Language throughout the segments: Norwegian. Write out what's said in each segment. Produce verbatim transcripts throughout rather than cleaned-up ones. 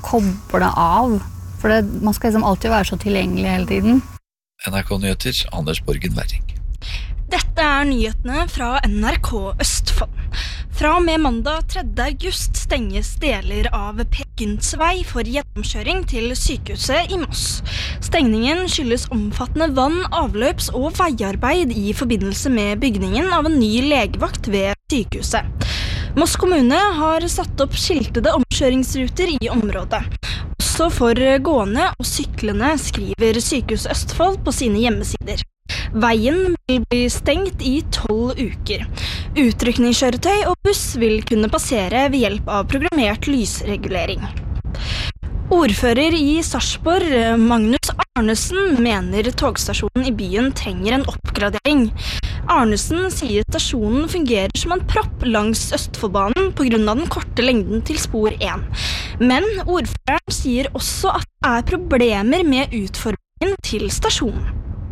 koble av, for det, man skal liksom alltid være så tilgjengelig hele tiden. N R K Nyheter, Anders Borgen Werring. Dette er nyhetene fra N R K Østfold. Fra og med mandag tredje august stenges deler av Pekintsvei for gjennomkjøring til sykehuset i Moss. Stengningen skyldes omfattende vann, avløps- og veiarbeid i forbindelse med byggingen av en ny legevakt ved sykehuset. Moss kommune har satt opp skiltede omkjøringsruter i området. Også for gående og syklende, skriver Sykehuset Østfold på sine hjemmesider. Veien vil bli stengt i tolv uker. Utrykningskjøretøy og buss vil kunne passere ved hjelp av programmert lysregulering. Ordfører i Sarpsborg, Magnus Arnesen, mener togstasjonen i byen trenger en oppgradering. Arnesen sier stasjonen fungerer som en propp langs Østfoldbanen på grunn av den korte lengden til spor én. Men ordføreren sier også at det er problemer med utformingen til stasjonen.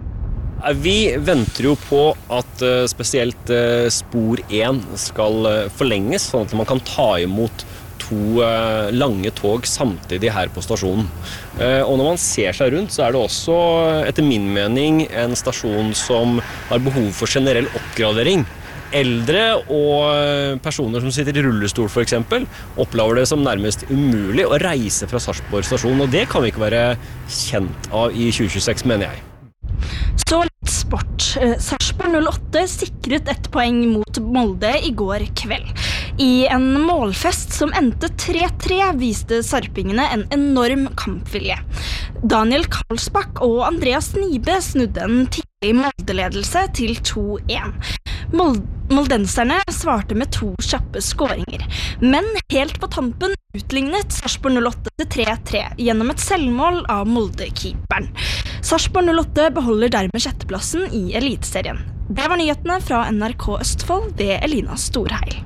Vi venter jo på at spesielt spor én skal forlenges, sånn at man kan ta imot to lange tog samtidig her på stasjonen. Og når man ser seg rundt, så er det også, etter min mening, en stasjon som har behov for generell oppgradering. Eldre og personer som sitter i rullestol for eksempel, opplever det som nærmest umulig å reise fra Sarpsborg stasjon, og det kan vi ikke være kjent av i tjue tjueseks, mener jeg. Så litt sport. Sarpsborg null åtte sikret ett poeng mot Molde i går kveld. I en målfest som endte tre tre viste sarpingene en enorm kampvilje. Daniel Karlsbakk og Andreas Nibe snudde en tidlig Molde-ledelse til to én. Moldenserne svarte med to kjappe skåringer, men helt på tampen utlignet Sarpsborg null åtte til tre tre gjennom et selvmål av Molde-keeperen. Sarpsborg null åtte beholder dermed sjetteplassen i Eliteserien. Det var nyhetene fra N R K Østfold ved Elina Storheil.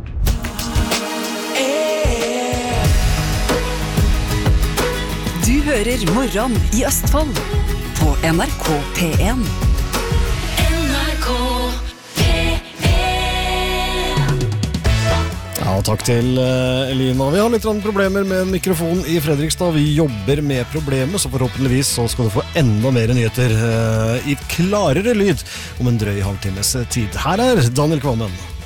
Du hører Morgen i Østfold på N R K P én. N R K Ja, takk til Elina. Vi har litt problemer med en mikrofon i Fredrikstad. Vi jobber med problemet, så forhåpentligvis så skal du få enda mer nyheter i klarere lyd om en drøy halvtimes tid. Her er Daniel Kvammen.